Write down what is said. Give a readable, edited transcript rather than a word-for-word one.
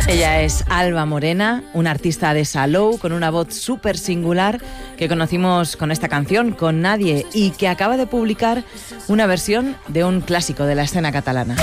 Ella es Alba Morena, una artista de Salou con una voz súper singular que conocimos con esta canción, Con Nadie, y que acaba de publicar una versión de un clásico de la escena catalana.